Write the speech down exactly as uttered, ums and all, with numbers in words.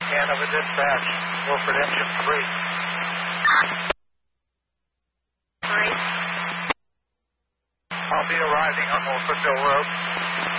Hanover Dispatch, Wilford Engine three. Three. I'll be arriving on Wilfordville Road.